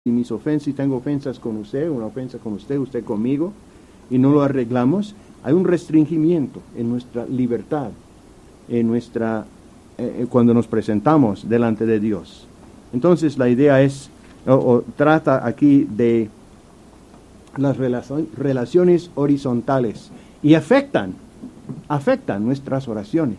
y mis ofensas, si tengo ofensas con usted, una ofensa con usted, usted conmigo, y no lo arreglamos, hay un restringimiento en nuestra libertad, en cuando nos presentamos delante de Dios. Entonces la idea es, trata aquí de las relaciones horizontales y afectan nuestras oraciones.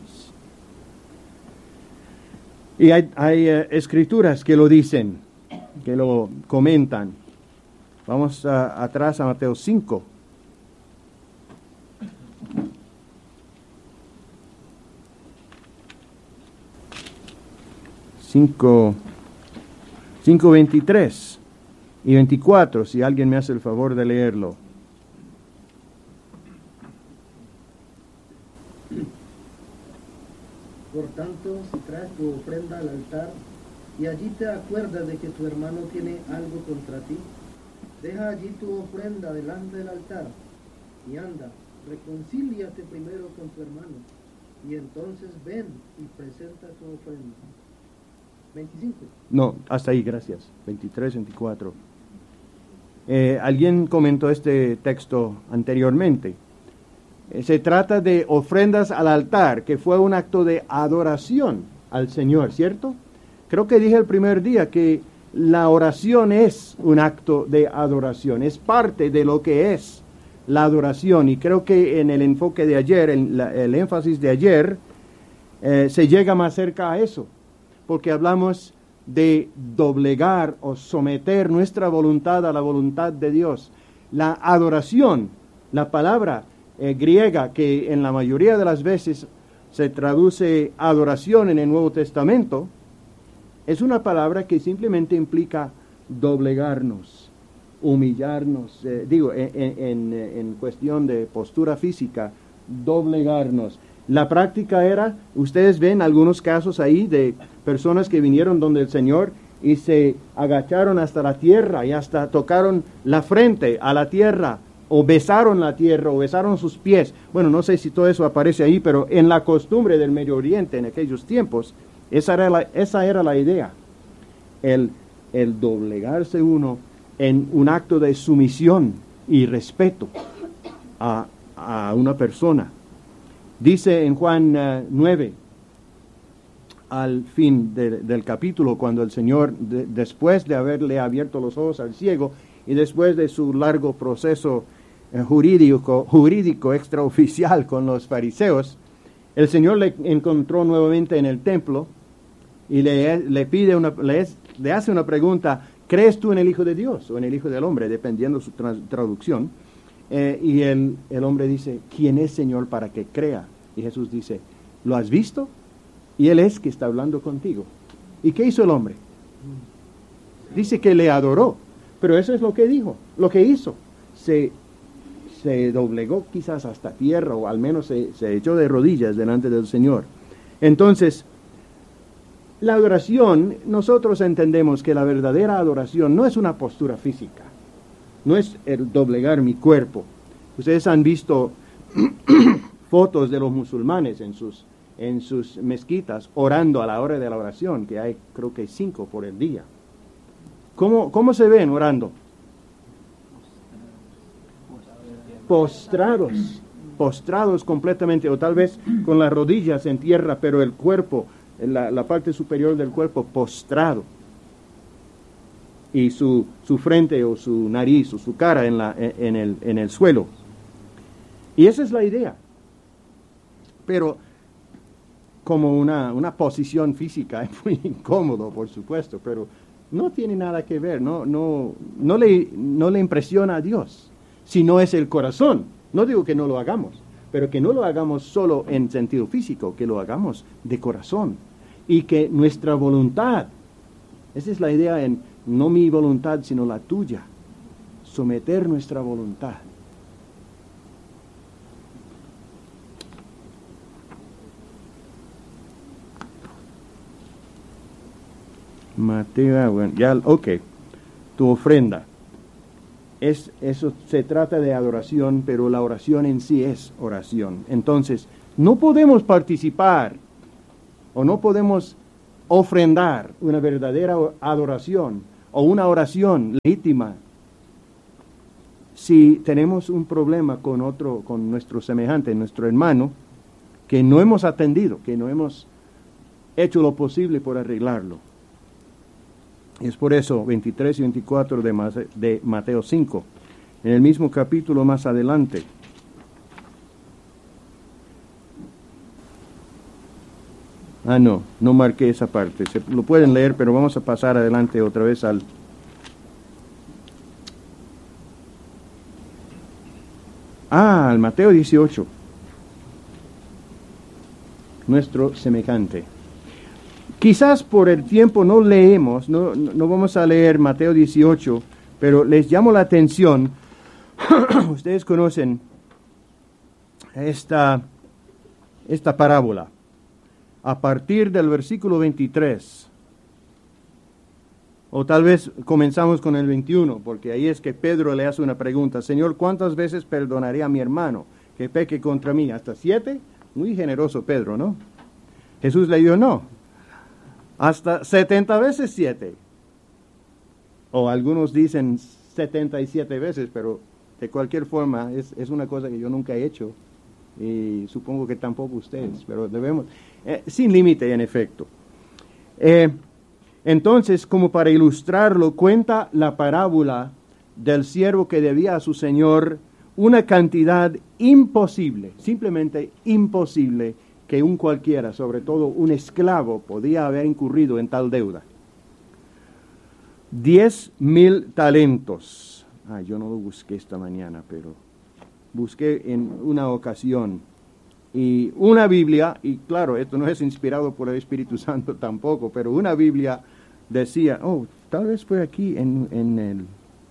Y hay escrituras que lo dicen, que lo comentan. Vamos atrás a Mateo 5. Cinco 23 y 24, si alguien me hace el favor de leerlo. Por tanto, si traes tu ofrenda al altar y allí te acuerdas de que tu hermano tiene algo contra ti, deja allí tu ofrenda delante del altar y anda, reconcíliate primero con tu hermano y entonces ven y presenta tu ofrenda. 25. No, hasta ahí, gracias. 23, 24. Alguien comentó este texto anteriormente. Se trata de ofrendas al altar, que fue un acto de adoración al Señor, ¿cierto? Creo que dije el primer día que la oración es un acto de adoración, es parte de lo que es la adoración. Y creo que en el enfoque de ayer, el énfasis de ayer, se llega más cerca a eso, porque hablamos de doblegar o someter nuestra voluntad a la voluntad de Dios. La adoración, la palabra griega que en la mayoría de las veces se traduce adoración en el Nuevo Testamento, es una palabra que simplemente implica doblegarnos, humillarnos, en cuestión de postura física, doblegarnos. La práctica era, ustedes ven algunos casos ahí de personas que vinieron donde el Señor y se agacharon hasta la tierra y hasta tocaron la frente a la tierra, o besaron la tierra, o besaron sus pies. Bueno, no sé si todo eso aparece ahí, pero en la costumbre del Medio Oriente en aquellos tiempos, esa era la idea, el doblegarse uno en un acto de sumisión y respeto a una persona. Dice en Juan 9, al fin del capítulo, cuando el Señor, después de haberle abierto los ojos al ciego, y después de su largo proceso jurídico extraoficial con los fariseos, el Señor le encontró nuevamente en el templo y le hace una pregunta: ¿crees tú en el Hijo de Dios o en el Hijo del Hombre? Dependiendo de su traducción. Y el hombre dice: ¿quién es, Señor, para que crea? Y Jesús dice: ¿lo has visto? Y Él es que está hablando contigo. ¿Y qué hizo el hombre? Dice que le adoró, pero eso es lo que dijo, lo que hizo. Se doblegó quizás hasta tierra, o al menos se echó de rodillas delante del Señor. Entonces, la adoración, nosotros entendemos que la verdadera adoración no es una postura física, no es el doblegar mi cuerpo. Ustedes han visto fotos de los musulmanes en sus mezquitas orando a la hora de la oración, que hay creo que 5 por el día. ¿Cómo se ven orando? Postrados completamente, o tal vez con las rodillas en tierra, pero el cuerpo, la parte superior del cuerpo postrado, y su frente o su nariz o su cara en el suelo. Y esa es la idea. Pero como una posición física es muy incómodo, por supuesto, pero no tiene nada que ver, no le impresiona a Dios, si no es el corazón. No digo que no lo hagamos, pero que no lo hagamos solo en sentido físico, que lo hagamos de corazón, y que nuestra voluntad, esa es la idea, en no mi voluntad sino la tuya, someter nuestra voluntad. Mateo, bueno, ya, ok, tu ofrenda. Eso se trata de adoración, pero la oración en sí es oración. Entonces, no podemos participar o no podemos ofrendar una verdadera adoración o una oración legítima si tenemos un problema con nuestro semejante, nuestro hermano, que no hemos atendido, que no hemos hecho lo posible por arreglarlo. Y es por eso 23 y 24 de Mateo 5, en el mismo capítulo más adelante. No marqué esa parte. Lo pueden leer, pero vamos a pasar adelante otra vez al Mateo 18. Nuestro semejante. Quizás por el tiempo no leemos, no vamos a leer Mateo 18, pero les llamo la atención. Ustedes conocen esta parábola. A partir del versículo 23, o tal vez comenzamos con el 21, porque ahí es que Pedro le hace una pregunta: Señor, ¿cuántas veces perdonaré a mi hermano que peque contra mí? ¿Hasta 7? Muy generoso Pedro, ¿no? Jesús le dijo: no, hasta 70 veces 7. O algunos dicen 77 veces, pero de cualquier forma es una cosa que yo nunca he hecho, y supongo que tampoco ustedes, pero debemos, sin límite en efecto. Entonces, como para ilustrarlo, cuenta la parábola del siervo que debía a su señor una cantidad imposible, simplemente imposible, que un cualquiera, sobre todo un esclavo, podía haber incurrido en tal deuda. 10,000 talentos. Yo no lo busqué esta mañana, pero busqué en una ocasión. Y una Biblia, y claro, esto no es inspirado por el Espíritu Santo tampoco, pero una Biblia decía, tal vez fue aquí en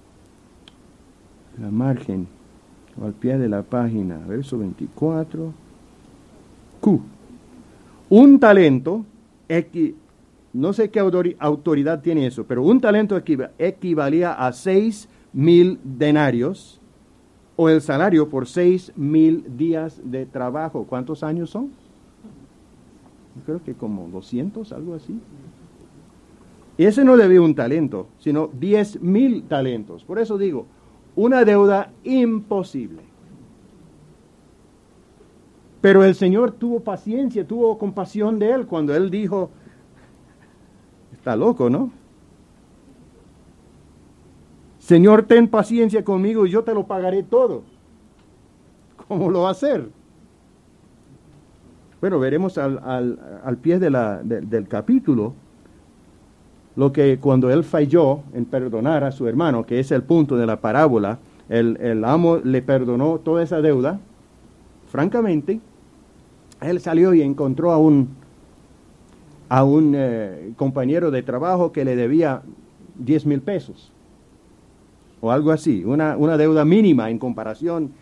la margen, o al pie de la página, verso 24. Un talento, no sé qué autoridad tiene eso, pero un talento equivalía a 6,000 denarios, o el salario por 6,000 días de trabajo. ¿Cuántos años son? Yo creo que como 200, algo así. Y ese no debía un talento, sino 10,000 talentos. Por eso digo, una deuda imposible. Pero el Señor tuvo paciencia, tuvo compasión de él cuando él dijo, está loco, ¿no? Señor, ten paciencia conmigo y yo te lo pagaré todo. ¿Cómo lo va a hacer? Bueno, veremos al pie del capítulo lo que cuando él falló en perdonar a su hermano, que es el punto de la parábola, el amo le perdonó toda esa deuda. Francamente, él salió y encontró a un compañero de trabajo que le debía 10,000 pesos. O algo así, una deuda mínima en comparación.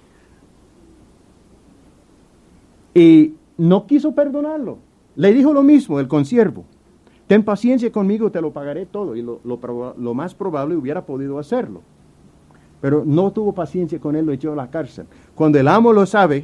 Y no quiso perdonarlo. Le dijo lo mismo el consiervo. Ten paciencia conmigo, te lo pagaré todo. Y lo más probable hubiera podido hacerlo. Pero no tuvo paciencia con él, lo echó a la cárcel. Cuando el amo lo sabe,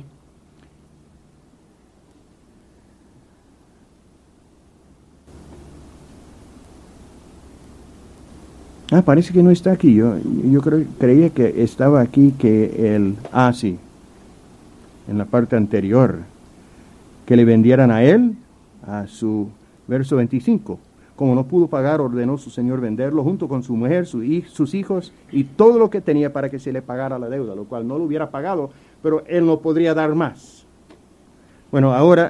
parece que no está aquí. Yo creía que estaba aquí, sí, en la parte anterior, que le vendieran a él, a su verso 25. Como no pudo pagar, ordenó su señor venderlo junto con su mujer, sus hijos y todo lo que tenía para que se le pagara la deuda, lo cual no lo hubiera pagado, pero él no podría dar más. Bueno, ahora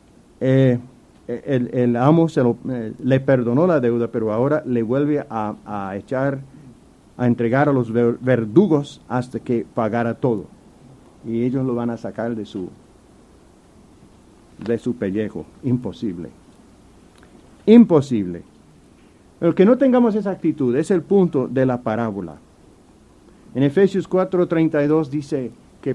el amo le perdonó la deuda, pero ahora le vuelve a entregar a los verdugos hasta que pagara todo. Y ellos lo van a sacar de su pellejo. Imposible. Imposible. Pero que no tengamos esa actitud es el punto de la parábola. En Efesios 4:32 dice que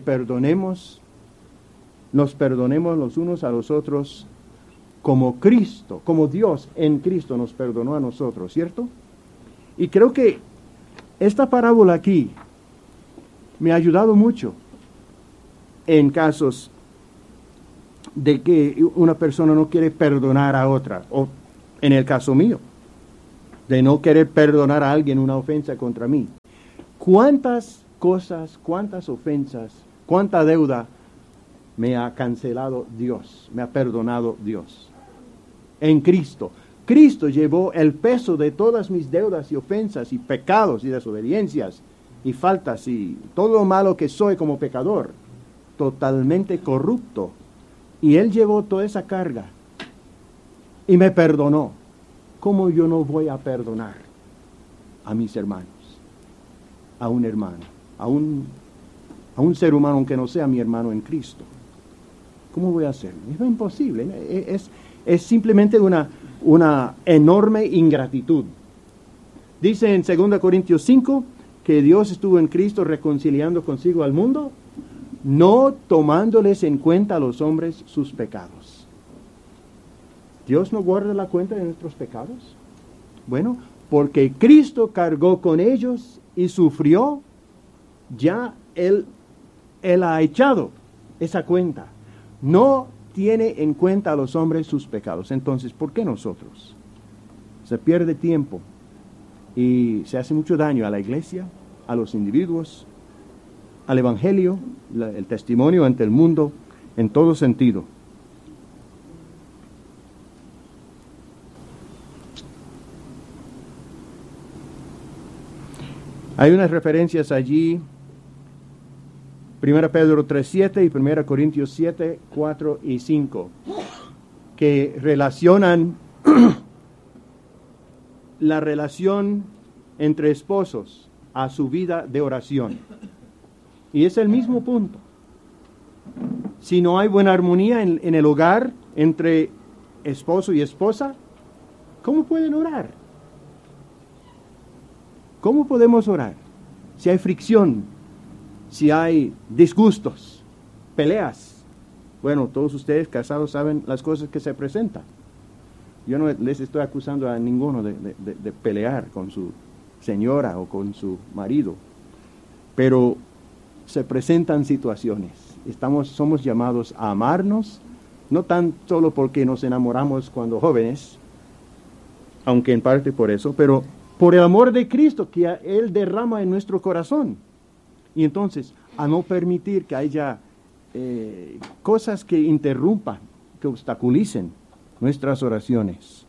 nos perdonemos los unos a los otros como Cristo, como Dios en Cristo nos perdonó a nosotros, ¿cierto? Y creo que esta parábola aquí me ha ayudado mucho en casos de que una persona no quiere perdonar a otra, o en el caso mío. de no querer perdonar a alguien una ofensa contra mí. ¿Cuántas cosas, cuántas ofensas, cuánta deuda me ha cancelado Dios, me ha perdonado Dios? En Cristo. Cristo llevó el peso de todas mis deudas y ofensas y pecados y desobediencias y faltas y todo lo malo que soy como pecador, totalmente corrupto. Y Él llevó toda esa carga y me perdonó. ¿Cómo yo no voy a perdonar a mis hermanos, a un hermano, a un ser humano aunque no sea mi hermano en Cristo? ¿Cómo voy a hacerlo? Es imposible. Es simplemente una enorme ingratitud. Dice en 2 Corintios 5 que Dios estuvo en Cristo reconciliando consigo al mundo, no tomándoles en cuenta a los hombres sus pecados. ¿Dios no guarda la cuenta de nuestros pecados? Bueno, porque Cristo cargó con ellos y sufrió, ya Él ha echado esa cuenta. No tiene en cuenta a los hombres sus pecados. Entonces, ¿por qué nosotros? Se pierde tiempo y se hace mucho daño a la iglesia, a los individuos, al evangelio, el testimonio ante el mundo, en todo sentido. Hay unas referencias allí, 1 Pedro 3:7 y 1 Corintios 7, 4 y 5, que relacionan la relación entre esposos a su vida de oración. Y es el mismo punto. Si no hay buena armonía en el hogar entre esposo y esposa, ¿cómo pueden orar? ¿Cómo podemos orar? Si hay fricción, si hay disgustos, peleas. Bueno, todos ustedes casados saben las cosas que se presentan. Yo no les estoy acusando a ninguno de pelear con su señora o con su marido, pero se presentan situaciones. Somos llamados a amarnos, no tan solo porque nos enamoramos cuando jóvenes, aunque en parte por eso, pero por el amor de Cristo que Él derrama en nuestro corazón. Y entonces, a no permitir que haya cosas que interrumpan, que obstaculicen nuestras oraciones.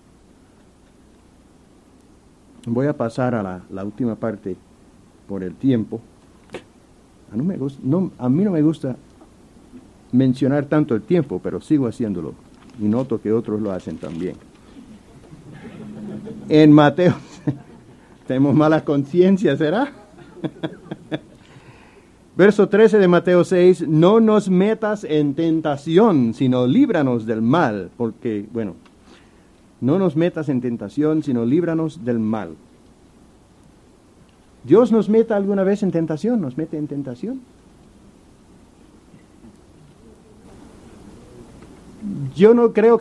Voy a pasar a la última parte por el tiempo. A mí no me gusta mencionar tanto el tiempo, pero sigo haciéndolo. Y noto que otros lo hacen también. En Mateo, tenemos mala conciencia, ¿será? Verso 13 de Mateo 6, no nos metas en tentación, sino líbranos del mal, porque, bueno, no nos metas en tentación, sino líbranos del mal. ¿Dios nos mete alguna vez en tentación? ¿Nos mete en tentación? Yo no creo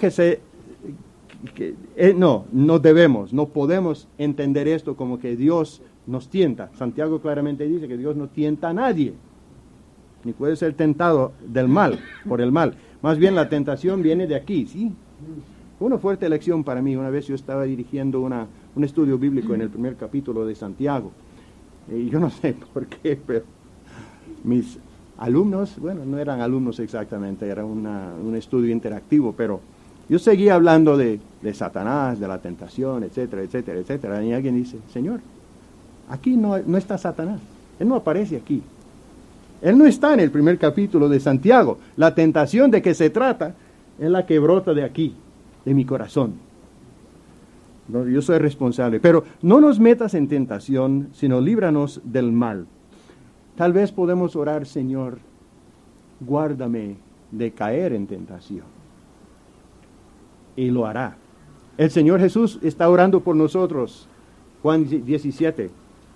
no podemos entender esto como que Dios nos tienta. Santiago claramente dice que Dios no tienta a nadie, ni puede ser tentado por el mal. Más bien la tentación viene de aquí, ¿sí? Fue una fuerte lección para mí. Una vez yo estaba dirigiendo un estudio bíblico en el primer capítulo de Santiago. Y yo no sé por qué, pero mis alumnos, bueno, no eran alumnos exactamente, era un estudio interactivo, pero yo seguía hablando de Satanás, de la tentación, etcétera, etcétera, etcétera. Y alguien dice, Señor, aquí no está Satanás. Él no aparece aquí. Él no está en el primer capítulo de Santiago. La tentación de que se trata es la que brota de aquí, de mi corazón. No, yo soy responsable. Pero no nos metas en tentación, sino líbranos del mal. Tal vez podemos orar, Señor, guárdame de caer en tentación. Y lo hará. El Señor Jesús está orando por nosotros. Juan 17.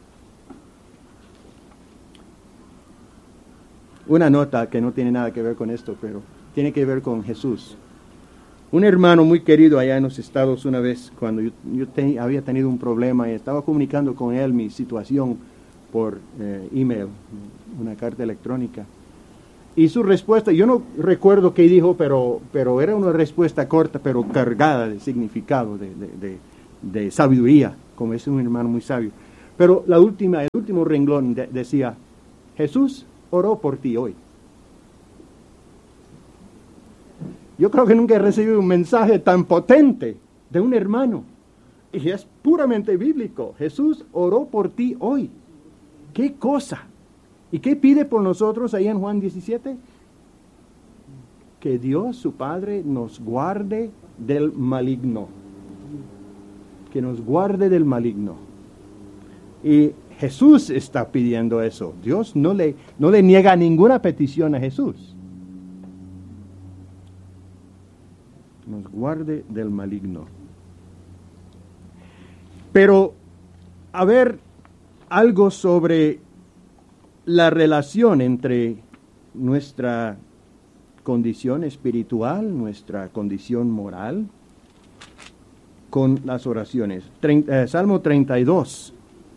Una nota que no tiene nada que ver con esto, pero tiene que ver con Jesús. Un hermano muy querido allá en los Estados, una vez cuando yo había tenido un problema y estaba comunicando con él mi situación por email, una carta electrónica. Y su respuesta, yo no recuerdo qué dijo, pero era una respuesta corta, pero cargada de significado, de sabiduría, como es un hermano muy sabio. Pero el último renglón decía, Jesús oró por ti hoy. Yo creo que nunca he recibido un mensaje tan potente de un hermano. Y es puramente bíblico. Jesús oró por ti hoy. ¿Qué cosa? ¿Y qué pide por nosotros ahí en Juan 17? Que Dios, su Padre, nos guarde del maligno. Que nos guarde del maligno. Y Jesús está pidiendo eso. Dios no le niega ninguna petición a Jesús. Nos guarde del maligno. Pero, a ver, algo sobre la relación entre nuestra condición espiritual, nuestra condición moral, con las oraciones. Salmo 32.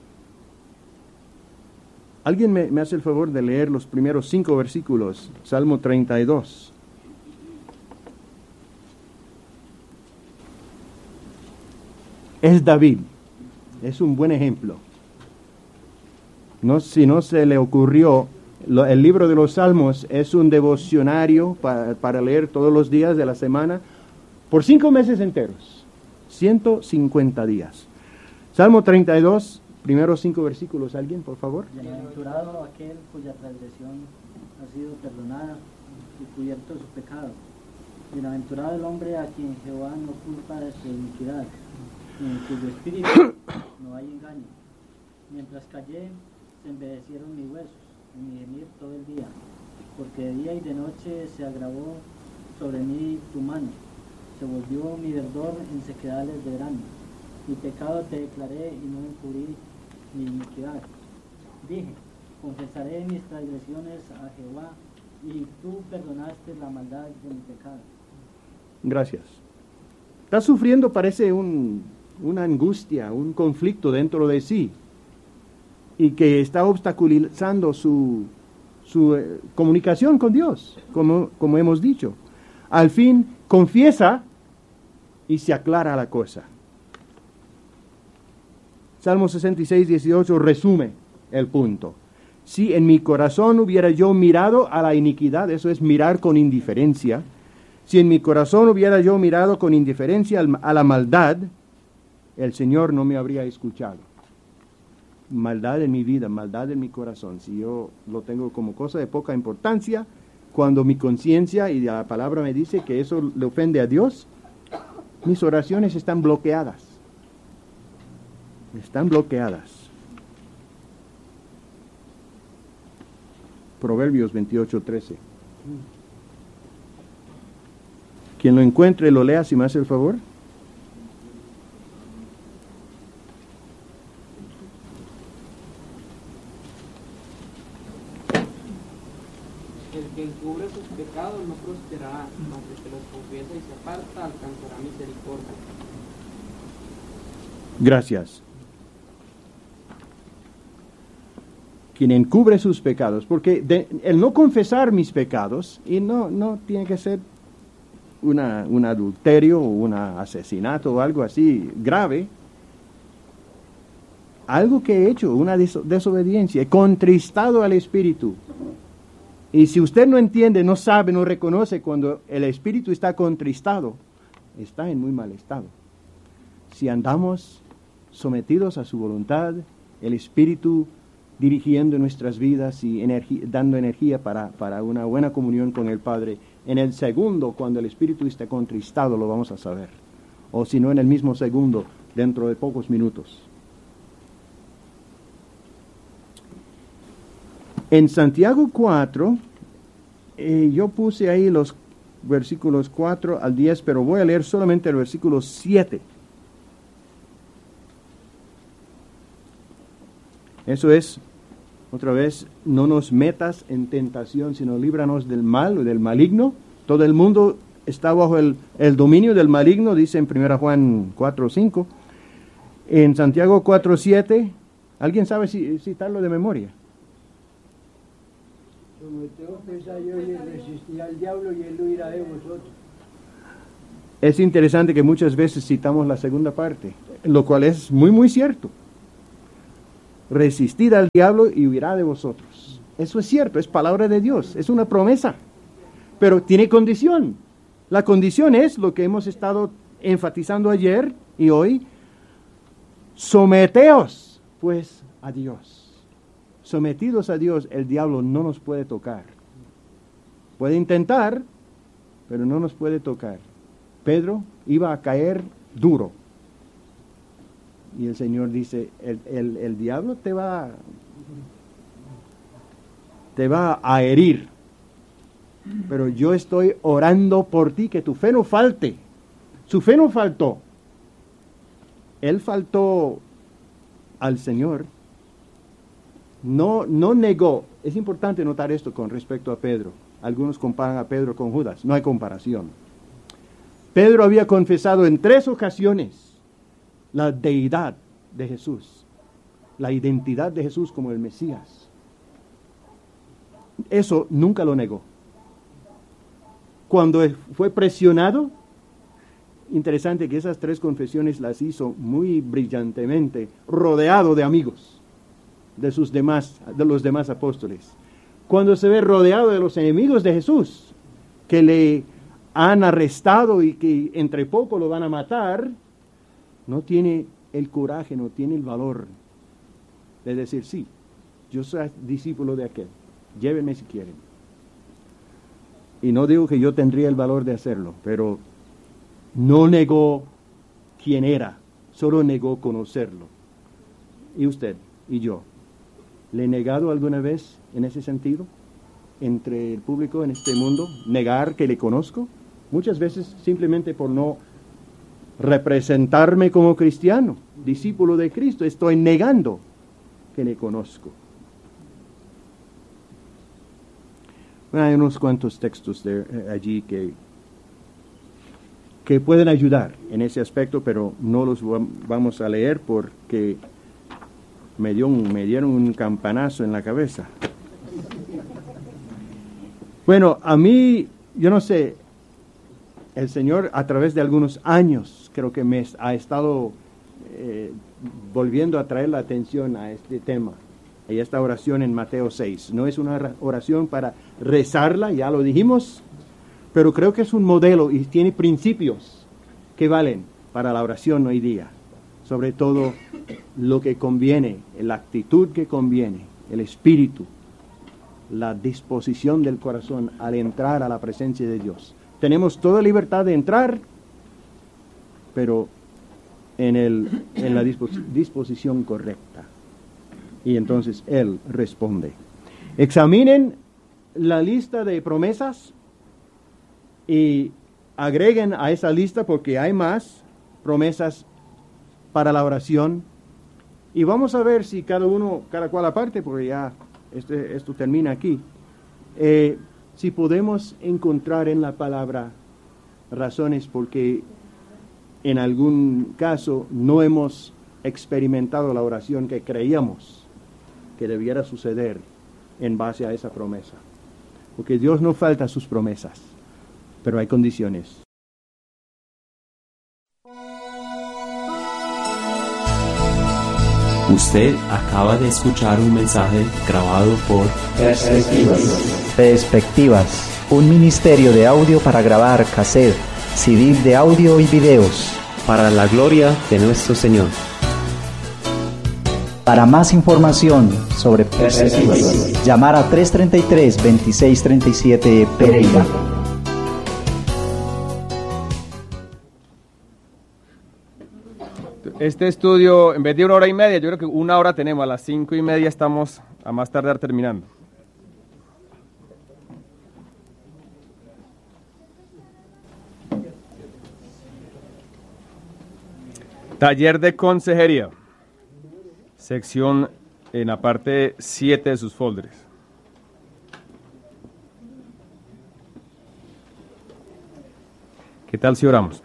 ¿Alguien me hace el favor de leer los primeros 5 versículos? Salmo 32. Es David. Es un buen ejemplo. Si no se le ocurrió, el libro de los Salmos es un devocionario para leer todos los días de la semana por 5 meses enteros. 150 días. Salmo 32, primeros 5 versículos. ¿Alguien, por favor? Bienaventurado aquel cuya transgresión ha sido perdonada y cubierto su pecado. Bienaventurado el hombre a quien Jehová no culpa de su iniquidad, y en cuyo espíritu no hay engaño. Mientras callé, se envejecieron mis huesos, en mi gemir todo el día, porque de día y de noche se agravó sobre mí tu mano, se volvió mi verdor en sequedales de verano. Mi pecado te declaré y no encubrí mi iniquidad. Dije, confesaré mis transgresiones a Jehová, y tú perdonaste la maldad de mi pecado. Gracias. Está sufriendo, parece, una angustia, un conflicto dentro de sí, y que está obstaculizando su comunicación con Dios, como hemos dicho. Al fin, confiesa y se aclara la cosa. Salmo 66, 18 resume el punto. Si en mi corazón hubiera yo mirado a la iniquidad, eso es mirar con indiferencia, si en mi corazón hubiera yo mirado con indiferencia a la maldad, el Señor no me habría escuchado. Maldad en mi vida, maldad en mi corazón. Si yo lo tengo como cosa de poca importancia, cuando mi conciencia y la palabra me dice que eso le ofende a Dios, mis oraciones están bloqueadas. Están bloqueadas. Proverbios 28:13. Quien lo encuentre, lo lea, si me hace el favor. El que encubre sus pecados no prosperará, mas el que los confiesa y se aparta alcanzará misericordia. Gracias. Quien encubre sus pecados, porque el no confesar mis pecados, y no tiene que ser un adulterio o un asesinato o algo así grave, algo que he hecho, una desobediencia, he contristado al Espíritu. Y si usted no entiende, no sabe, no reconoce cuando el Espíritu está contristado, está en muy mal estado. Si andamos sometidos a su voluntad, el Espíritu dirigiendo nuestras vidas y dando energía para una buena comunión con el Padre, en el segundo, cuando el Espíritu está contristado, lo vamos a saber. O si no, en el mismo segundo, dentro de pocos minutos. En Santiago 4, yo puse ahí los versículos 4 al 10, pero voy a leer solamente el versículo 7. Eso es, otra vez, no nos metas en tentación, sino líbranos del mal o del maligno. Todo el mundo está bajo el dominio del maligno, dice en 1 Juan 4:5. En Santiago 4:7, ¿alguien sabe citarlo de memoria? Someteos pues a Dios y resistid al diablo y él huirá de vosotros. Es interesante que muchas veces citamos la segunda parte, lo cual es muy, muy cierto. Resistid al diablo y huirá de vosotros. Eso es cierto, es palabra de Dios, es una promesa, pero tiene condición. La condición es lo que hemos estado enfatizando ayer y hoy. Someteos, pues, a Dios. Sometidos a Dios, el diablo no nos puede tocar. Puede intentar, pero no nos puede tocar. Pedro iba a caer duro. Y el Señor dice, el diablo te va a herir. Pero yo estoy orando por ti, que tu fe no falte. Su fe no faltó. Él faltó al Señor. No negó. Es importante notar esto con respecto a Pedro. Algunos comparan a Pedro con Judas. No hay comparación. Pedro había confesado en 3 ocasiones la deidad de Jesús, la identidad de Jesús como el Mesías. Eso nunca lo negó. Cuando fue presionado, interesante que esas 3 confesiones las hizo muy brillantemente, rodeado de amigos de los demás apóstoles. Cuando se ve rodeado de los enemigos de Jesús, que le han arrestado y que entre poco lo van a matar, no tiene el coraje, no tiene el valor de decir, sí, yo soy discípulo de aquel, llévenme si quieren. Y no digo que yo tendría el valor de hacerlo, pero no negó quién era, solo negó conocerlo. ¿Y usted y yo? ¿Le he negado alguna vez en ese sentido? Entre el público en este mundo, negar que le conozco. Muchas veces simplemente por no representarme como cristiano, discípulo de Cristo, estoy negando que le conozco. Bueno, hay unos cuantos textos allí que pueden ayudar en ese aspecto, pero no los vamos a leer porque me dieron un campanazo en la cabeza. Bueno, a mí, yo no sé, el Señor a través de algunos años creo que me ha estado volviendo a traer la atención a este tema. Y esta oración en Mateo 6. No es una oración para rezarla, ya lo dijimos, pero creo que es un modelo y tiene principios que valen para la oración hoy día. Sobre todo lo que conviene, la actitud que conviene, el espíritu, la disposición del corazón al entrar a la presencia de Dios. Tenemos toda libertad de entrar, pero en la disposición correcta. Y entonces Él responde. Examinen la lista de promesas y agreguen a esa lista, porque hay más promesas para la oración. Y vamos a ver si cada cual aparte, porque ya esto termina aquí, si podemos encontrar en la palabra razones porque en algún caso no hemos experimentado la oración que creíamos que debiera suceder en base a esa promesa. Porque Dios no falta a sus promesas, pero hay condiciones. Usted acaba de escuchar un mensaje grabado por Perspectivas, un ministerio de audio para grabar cassette, CD de audio y videos. para la gloria de nuestro Señor. Para más información sobre Perspectivas, llamar a 333-2637 Pereira. Este estudio, en vez de 1 hora y media, yo creo que 1 hora tenemos. A las 5:30 estamos a más tardar terminando. Taller de consejería. Sección en la parte 7 de sus folders. ¿Qué tal si oramos?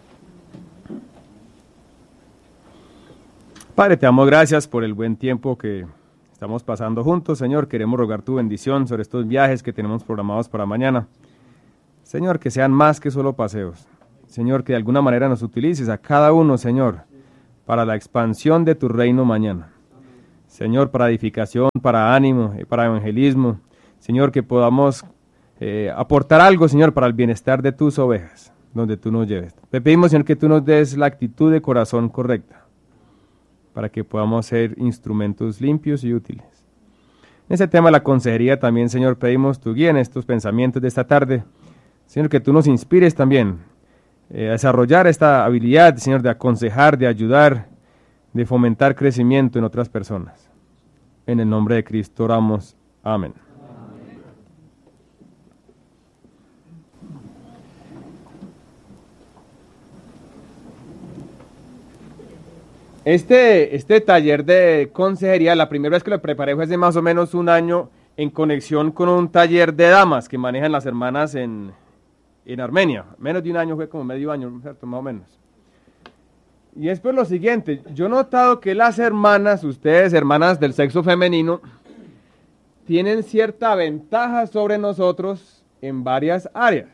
Padre, te damos gracias por el buen tiempo que estamos pasando juntos. Señor, queremos rogar tu bendición sobre estos viajes que tenemos programados para mañana. Señor, que sean más que solo paseos, Señor, que de alguna manera nos utilices a cada uno, Señor, para la expansión de tu reino mañana. Señor, para edificación, para ánimo, para evangelismo. Señor, que podamos aportar algo, Señor, para el bienestar de tus ovejas, donde tú nos lleves. Te pedimos, Señor, que tú nos des la actitud de corazón correcta, para que podamos ser instrumentos limpios y útiles. En ese tema de la consejería también, Señor, pedimos tu guía en estos pensamientos de esta tarde. Señor, que tú nos inspires también a desarrollar esta habilidad, Señor, de aconsejar, de ayudar, de fomentar crecimiento en otras personas. En el nombre de Cristo oramos. Amén. Este taller de consejería, la primera vez que lo preparé fue hace más o menos un año en conexión con un taller de damas que manejan las hermanas en Armenia. Menos de un año, fue como medio año, ¿cierto? Más o menos. Y es por lo siguiente, yo he notado que las hermanas, ustedes, hermanas del sexo femenino, tienen cierta ventaja sobre nosotros en varias áreas.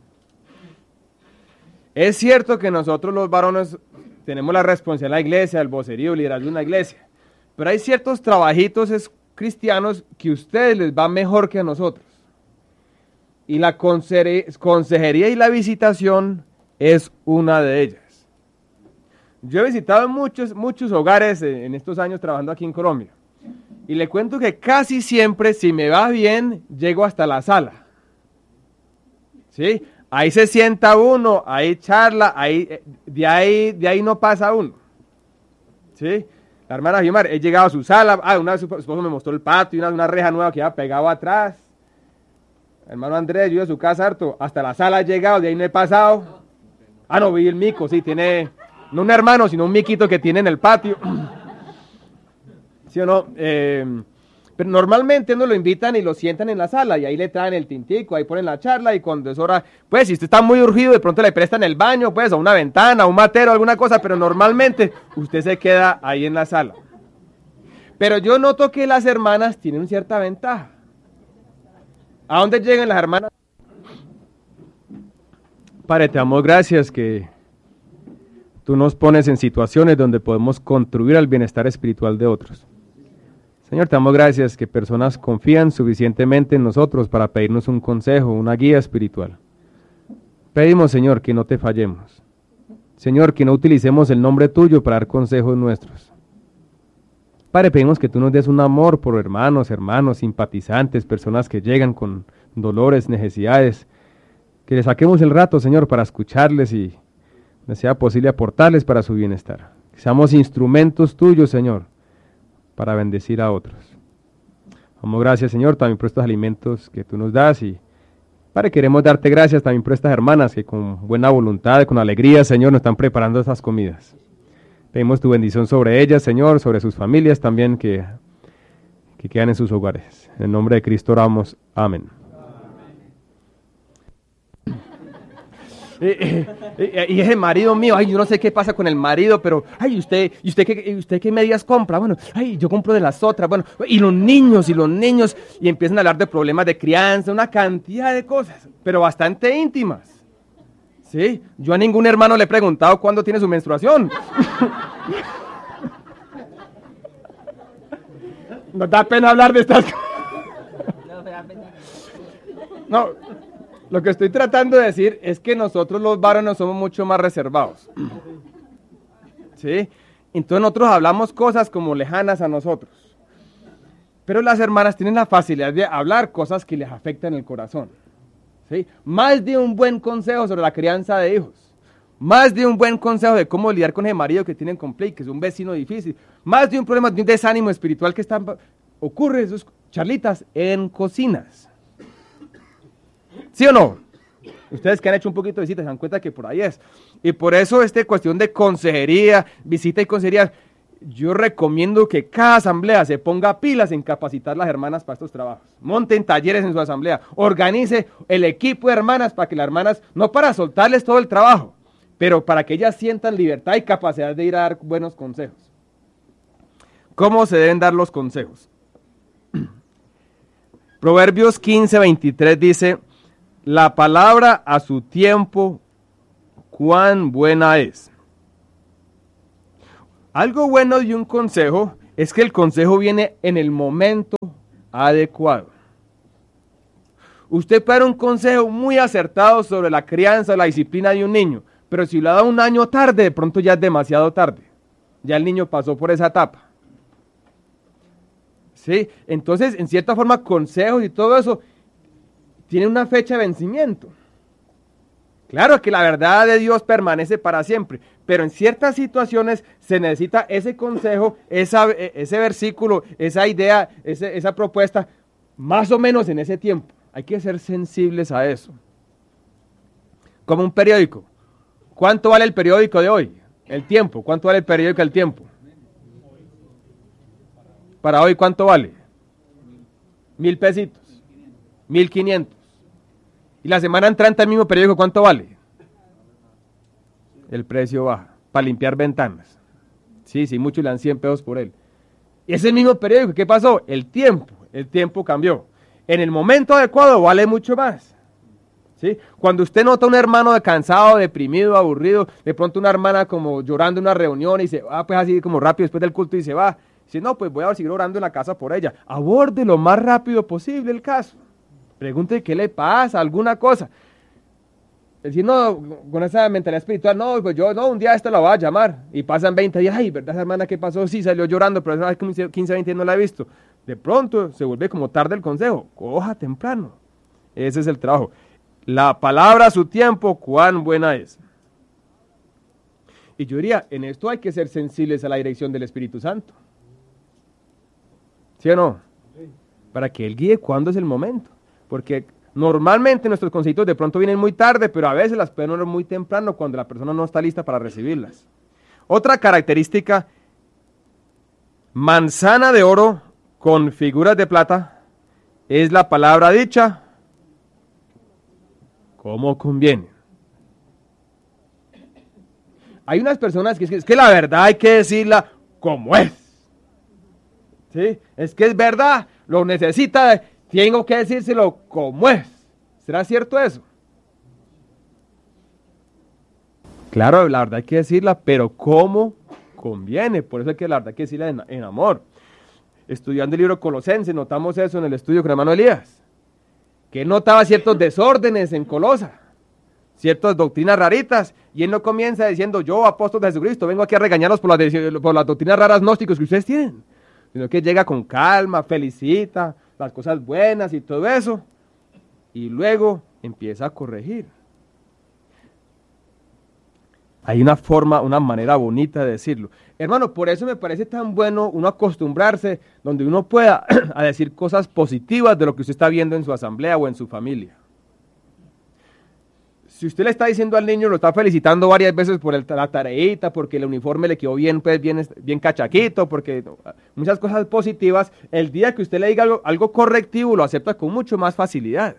Es cierto que nosotros los varones tenemos la responsabilidad de la iglesia, el vocerío, el liderazgo de una iglesia, pero hay ciertos trabajitos cristianos que a ustedes les va mejor que a nosotros. Y la consejería y la visitación es una de ellas. Yo he visitado muchos hogares en estos años trabajando aquí en Colombia. Y le cuento que casi siempre, si me va bien, llego hasta la sala. ¿Sí? Ahí se sienta uno, ahí charla, de ahí no pasa uno. ¿Sí? La hermana Guimar, he llegado a su sala, una vez su esposo me mostró el patio, una reja nueva que había pegado atrás. Hermano Andrés, yo de su casa harto, hasta la sala he llegado, de ahí no he pasado. No, vi el mico, sí, tiene, no un hermano, sino un miquito que tiene en el patio. ¿Sí o no? Pero normalmente no lo invitan y lo sientan en la sala y ahí le traen el tintico, ahí ponen la charla y cuando es hora, pues si usted está muy urgido, de pronto le prestan el baño, pues a una ventana, a un matero, alguna cosa, pero normalmente usted se queda ahí en la sala. Pero yo noto que las hermanas tienen cierta ventaja. ¿A dónde llegan las hermanas? Padre, te damos gracias que tú nos pones en situaciones donde podemos contribuir al bienestar espiritual de otros. Señor, te damos gracias que personas confían suficientemente en nosotros para pedirnos un consejo, una guía espiritual. Pedimos, Señor, que no te fallemos. Señor, que no utilicemos el nombre tuyo para dar consejos nuestros. Padre, pedimos que tú nos des un amor por hermanos, simpatizantes, personas que llegan con dolores, necesidades. Que le saquemos el rato, Señor, para escucharles y, donde sea posible, aportarles para su bienestar. Que seamos instrumentos tuyos, Señor, para bendecir a otros. Damos gracias, Señor, también por estos alimentos que tú nos das y, Padre, queremos darte gracias también por estas hermanas que con buena voluntad, con alegría, Señor, nos están preparando estas comidas. Pedimos tu bendición sobre ellas, Señor, sobre sus familias también que quedan en sus hogares. En el nombre de Cristo oramos. Amén. Y ese marido mío, yo no sé qué pasa con el marido, pero, ¿usted qué medias compra? Bueno, yo compro de las otras, bueno, y los niños, y empiezan a hablar de problemas de crianza, una cantidad de cosas, pero bastante íntimas. Sí, yo a ningún hermano le he preguntado cuándo tiene su menstruación. Nos da pena hablar de estas cosas. No, lo que estoy tratando de decir es que nosotros los varones somos mucho más reservados. ¿Sí? Entonces nosotros hablamos cosas como lejanas a nosotros. Pero las hermanas tienen la facilidad de hablar cosas que les afectan el corazón. ¿Sí? Más de un buen consejo sobre la crianza de hijos. Más de un buen consejo de cómo lidiar con el marido que tienen conflicto, que es un vecino difícil. Más de un problema de un desánimo espiritual que ocurre en sus charlitas en cocinas. ¿Sí o no? Ustedes que han hecho un poquito de visita se dan cuenta que por ahí es. Y por eso cuestión de consejería, visita y consejería, yo recomiendo que cada asamblea se ponga pilas en capacitar a las hermanas para estos trabajos. Monten talleres en su asamblea, organice el equipo de hermanas para que las hermanas, no para soltarles todo el trabajo, pero para que ellas sientan libertad y capacidad de ir a dar buenos consejos. ¿Cómo se deben dar los consejos? Proverbios 15:23 dice: la palabra a su tiempo cuán buena es. Algo bueno de un consejo es que el consejo viene en el momento adecuado. Usted puede dar un consejo muy acertado sobre la crianza, la disciplina de un niño, pero si lo da un año tarde, de pronto ya es demasiado tarde. Ya el niño pasó por esa etapa. ¿Sí? Entonces, en cierta forma, consejos y todo eso tienen una fecha de vencimiento. Claro que la verdad de Dios permanece para siempre, pero en ciertas situaciones se necesita ese consejo, ese versículo, esa idea, esa propuesta, más o menos en ese tiempo. Hay que ser sensibles a eso. Como un periódico. ¿Cuánto vale el periódico de hoy? El tiempo. ¿Cuánto vale el periódico del tiempo? Para hoy, ¿cuánto vale? 1,000 pesitos. 1,500. Y la semana entrante el mismo periódico, ¿cuánto vale? El precio baja. Para limpiar ventanas. Sí, muchos le dan 100 pesos por él. Y ese mismo periódico, ¿qué pasó? El tiempo cambió. En el momento adecuado vale mucho más. ¿Sí? Cuando usted nota un hermano cansado, deprimido, aburrido, de pronto una hermana como llorando en una reunión y se va pues así como rápido después del culto y se va. Dice, no, pues voy a seguir orando en la casa por ella. Aborde lo más rápido posible el caso. Pregunte qué le pasa, alguna cosa. Decir, no, con esa mentalidad espiritual, no, pues yo, no, un día la voy a llamar. Y pasan 20 días, ay, ¿verdad, hermana, qué pasó? Sí, salió llorando, pero hace 15, 20 días no la he visto. De pronto se vuelve como tarde el consejo. Coja temprano. Ese es el trabajo. La palabra a su tiempo, cuán buena es. Y yo diría, en esto hay que ser sensibles a la dirección del Espíritu Santo. ¿Sí o no? Para que Él guíe cuándo es el momento. Porque normalmente nuestros consejitos de pronto vienen muy tarde, pero a veces las pueden oír muy temprano cuando la persona no está lista para recibirlas. Otra característica, manzana de oro con figuras de plata, es la palabra dicha como conviene. Hay unas personas que es que la verdad hay que decirla como es. ¿Sí? Es que es verdad, lo necesita, tengo que decírselo como es. ¿Será cierto eso? Claro, la verdad hay que decirla, pero como conviene. Por eso es que la verdad hay que decirla en amor. Estudiando el libro Colosenses, notamos eso en el estudio con el hermano Elías, que él notaba ciertos desórdenes en Colosa, ciertas doctrinas raritas, y él no comienza diciendo, yo, apóstol de Jesucristo, vengo aquí a regañarlos por las doctrinas raras gnósticos que ustedes tienen, sino que llega con calma, felicita las cosas buenas y todo eso, y luego empieza a corregir. Hay una forma, una manera bonita de decirlo. Hermano, por eso me parece tan bueno uno acostumbrarse donde uno pueda a decir cosas positivas de lo que usted está viendo en su asamblea o en su familia. Si usted le está diciendo al niño, lo está felicitando varias veces por la tareita, porque el uniforme le quedó bien, pues, bien cachaquito, porque muchas cosas positivas, el día que usted le diga algo correctivo, lo acepta con mucho más facilidad.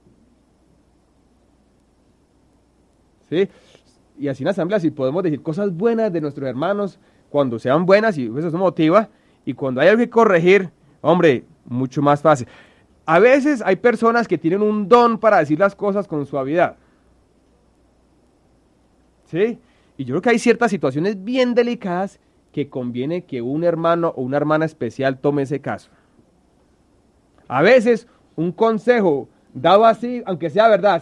¿Sí? Y así en la asamblea, si podemos decir cosas buenas de nuestros hermanos, cuando sean buenas, y eso nos motiva, y cuando hay algo que corregir, hombre, mucho más fácil. A veces hay personas que tienen un don para decir las cosas con suavidad. ¿Sí? Y yo creo que hay ciertas situaciones bien delicadas que conviene que un hermano o una hermana especial tome ese caso. A veces un consejo dado así, aunque sea verdad,